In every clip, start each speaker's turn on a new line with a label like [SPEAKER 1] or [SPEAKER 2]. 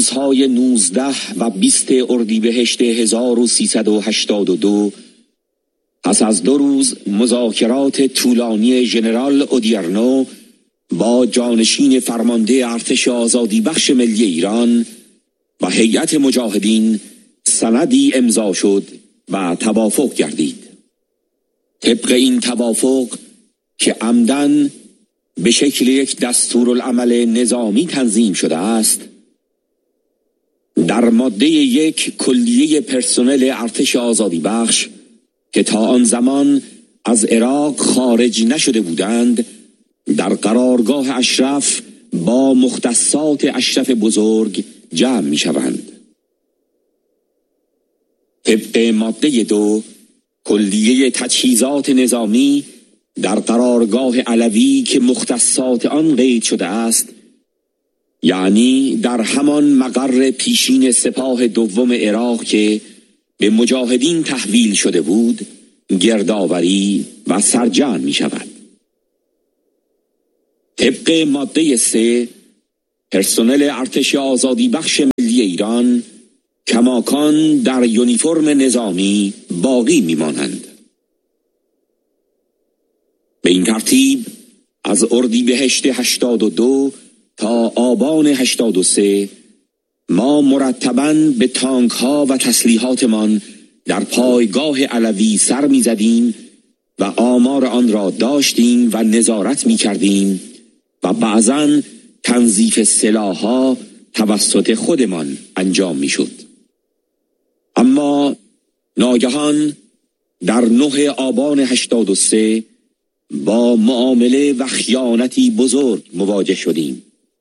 [SPEAKER 1] روزهای 19 و 20 اردیبهشت 1382 پس از 2 روز مذاکرات طولانی ژنرال اودیرنو با جانشین فرمانده ارتش آزادی بخش ملی ایران و هیئت مجاهدین سندی امضا شد و توافق گردید. طبق این توافق که عمداً به شکل یک دستورالعمل نظامی تنظیم شده است، در ماده 1 کلیه پرسنل ارتش آزادی بخش که تا آن زمان از عراق خارج نشده بودند در قرارگاه اشرف با مختصات اشرف بزرگ جمع می شوند. طبق ماده 2 کلیه تجهیزات نظامی در قرارگاه علوی که مختصات آن قید شده است، یعنی در همان مقر پیشین سپاه دوم عراق که به مجاهدین تحویل شده بود، گردآوری و سرجم می شود. طبق ماده 3 پرسنل ارتش آزادی بخش ملی ایران کماکان در یونیفرم نظامی باقی می مانند. به این ترتیب از اردیبهشت 82 تا آبان 83 ما مرتباً به تانک ها و تسلیحاتمان در پایگاه علوی سر می زدیم و آمار آن را داشتیم و نظارت می کردیم و بعضاً تنظیف سلاح‌ها توسط خودمان انجام می شد. اما ناگهان در 9 آبان 83 با معامله و خیانتی بزرگ مواجه شدیم.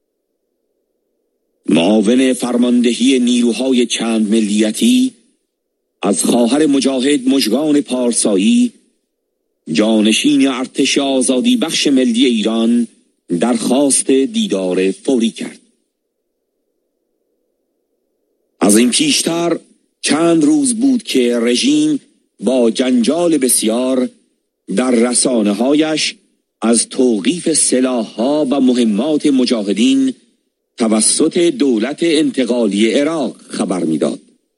[SPEAKER 1] معاون فرماندهی نیروهای چند ملیتی از خواهر مجاهد مژگان پارسایی، جانشین ارتش آزادی بخش ملی ایران، درخواست دیدار فوری کرد. از این پیشتر چند روز بود که رژیم با جنجال بسیار در رسانه‌هایش از توقیف سلاح‌ها و مهمات مجاهدین توسط دولت انتقالی عراق خبر می‌داد.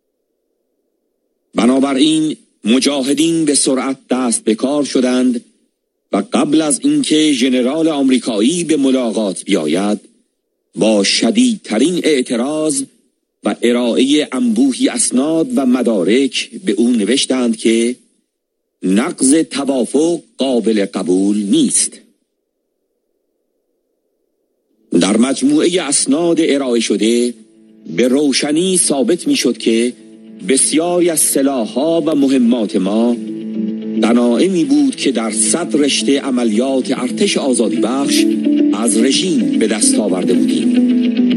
[SPEAKER 1] بنابراین مجاهدین به سرعت دست به کار شدند و قبل از اینکه ژنرال آمریکایی به ملاقات بیاید، با شدیدترین اعتراض و ارائه انبوهی اسناد و مدارک به او نوشتند که نقض توافق قابل قبول نیست. در مجموعه اسناد ارائه شده به روشنی ثابت می شد که بسیاری از سلاح‌ها و مهمات ما غنایمی بود که در 100 رشته عملیات ارتش آزادی بخش از رژیم به دست آورده بودیم.